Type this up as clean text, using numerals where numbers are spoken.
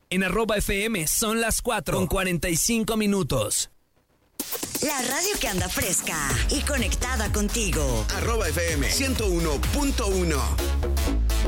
En @FM son las 4:45. La radio que anda fresca y conectada contigo. @FM 101.1.